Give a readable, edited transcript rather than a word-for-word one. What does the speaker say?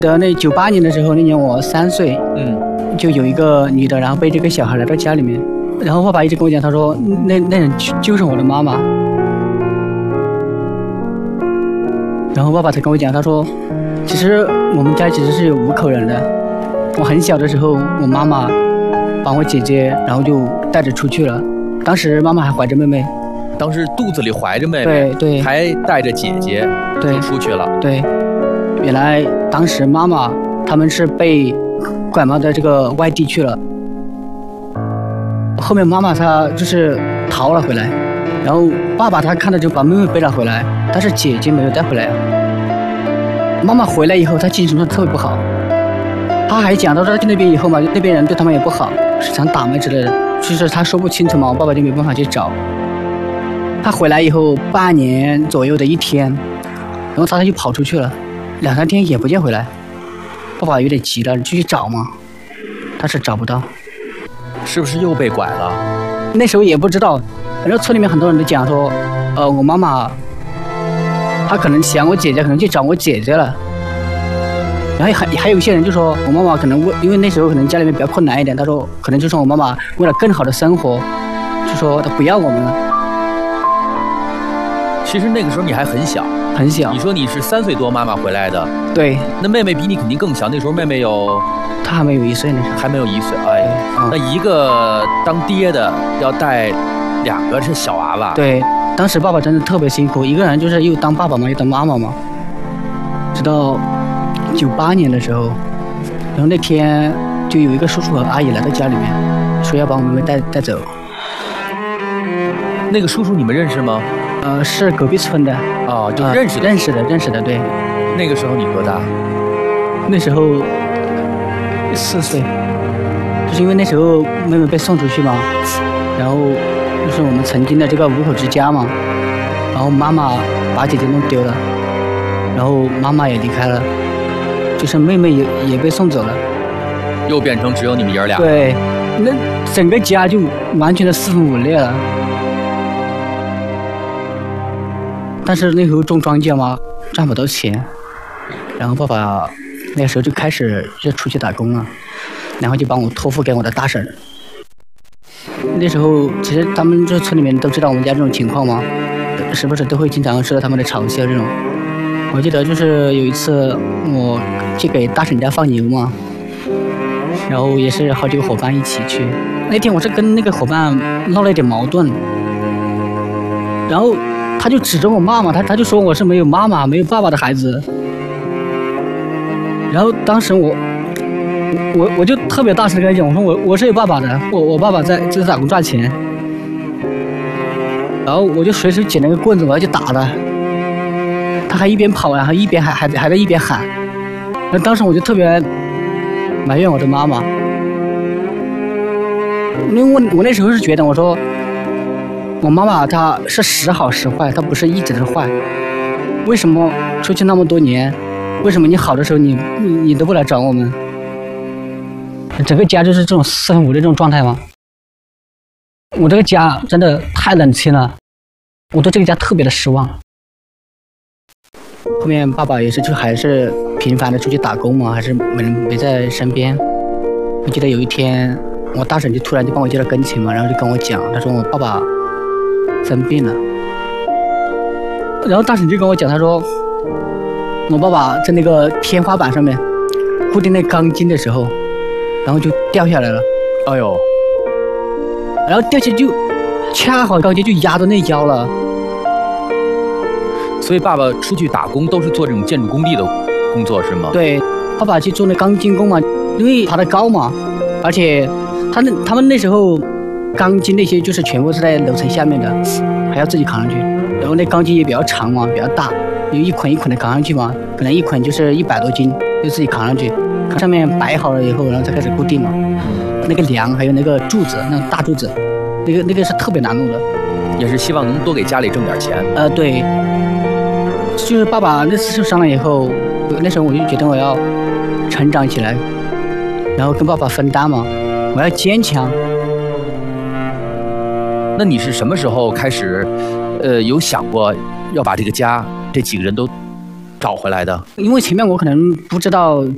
那98年的时候，那年我3岁，就有一个女的，然后背着个小孩来到家里面，然后爸爸一直跟我讲，他说那人就是我的妈妈。然后爸爸才跟我讲，他说其实我们家其实是有5口人的。我很小的时候，我妈妈把我姐姐，然后就带着出去了。当时妈妈还怀着妹妹， 当时肚子里怀着妹妹， 对， 还带着姐姐，就出去了。 对，原来当时妈妈他们是被拐卖到这个外地去了。后面妈妈她就是逃了回来，然后爸爸他看到就把妹妹背了回来，但是姐姐没有带回来。妈妈回来以后，她精神状态特别不好。他还讲到说去那边以后嘛，那边人对他们也不好，是想打骂之类的，就是他说不清楚嘛，我爸爸就没办法去找。他回来以后半年左右的一天，然后他就跑出去了，2、3天也不见回来。爸爸有点急了，就去找嘛，但是找不到。 是不是又被拐了？ 那时候也不知道，然后村里面很多人都讲说，我妈妈她可能想我姐姐，可能去找我姐姐了。然后还有一些人就说我妈妈可能因为那时候可能家里面比较困难一点，他说可能就说我妈妈为了更好的生活，就说她不要我们了。 其实那个时候你还很小， 很小。 你说你是3岁多妈妈回来的， 对。 那妹妹比你肯定更小，那时候妹妹她还没有1岁那时候， 还没有1岁。哎，那一个当爹的要带2个是小娃娃。 对，当时爸爸真的特别辛苦，一个人就是又当爸爸嘛，又当妈妈嘛，直到98年的时候，然后那天就有一个叔叔和阿姨来到家里面，说要把我妹妹带走。 那个叔叔你们认识吗？ 是隔壁村的。 哦，就认识的， 对。 那个时候你多大？ 那时候4岁，就是因为那时候妹妹被送出去嘛，然后就是我们曾经的这个5口之家嘛，然后妈妈把姐姐弄丢了，然后妈妈也离开了。就是妹妹也被送走了， 又变成只有你们爷俩。 对，那整个家就完全的4分5裂了。但是那时候种庄稼嘛，赚不到钱，然后爸爸那时候就开始就出去打工了，然后就把我托付给我的大婶。那时候其实他们这村里面都知道我们家这种情况嘛，时不时都会经常受到他们的嘲笑这种。我记得就是有一次我去给大婶家放牛嘛，然后也是好几个伙伴一起去。那天我是跟那个伙伴闹了一点矛盾，然后他就指着我骂嘛，他就说我是没有妈妈没有爸爸的孩子。然后当时我就特别大声地跟他讲，我说我是有爸爸的，我爸爸在打工赚钱。然后我就随手捡了个棍子，我要去打他。他还一边跑，然后一边还在一边喊。那当时我就特别埋怨我的妈妈，因为我那时候是觉得，我说我妈妈她是时好时坏，她不是一直是坏。为什么出去那么多年，为什么你好的时候你都不来找我们？整个家就是这种4分5裂这种状态吗？我这个家真的太冷清了，我对这个家特别的失望。后面爸爸也是就还是频繁的出去打工嘛，还是没在身边。我记得有一天，我大婶就突然就帮我接到跟前嘛，然后就跟我讲，他说我爸爸生病了。然后大婶就跟我讲，他说我爸爸在那个天花板上面固定那钢筋的时候，然后就掉下来了。 哎呦！ 然后掉下去就恰好钢筋就压到那腰了。 所以爸爸出去打工都是做这种建筑工地的工作是吗？ 对，爸爸去做那钢筋工嘛，因为爬得高嘛，而且他们那时候钢筋那些就是全部是在楼层下面的，还要自己扛上去。然后那钢筋也比较长嘛，比较大，有一捆一捆的扛上去嘛，可能一捆就是100多斤，就自己扛上去，上面摆好了以后，然后才开始固定嘛。那个梁还有那个柱子，那种大柱子，那个是特别难弄的。 也是希望能多给家里挣点钱。 对。就是爸爸那次受伤了以后，那时候我就觉得我要成长起来，然后跟爸爸分担嘛，我要坚强。 那你是什么时候开始，有想过要把这个家这几个人都找回来的？ 因为前面我可能不知道